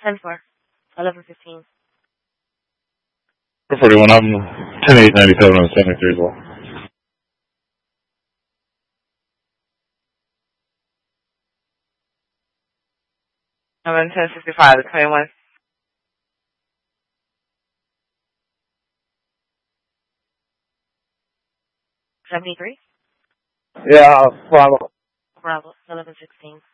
10-4. 11-15. 41. I'm 10-8-97 on 73 as well. I'm in 10-65 to 21. 73. Yeah, Bravo. Bravo. 11-16.